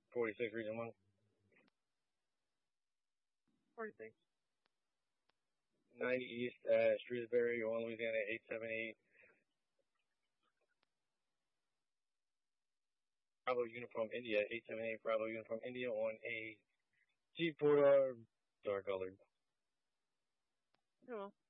46 Region 1. 46. 90 East Shrewsbury, 1 Louisiana 878. Bravo Uniform India, 878 Bravo Uniform India on a Jeep 4 dark colored. Cool.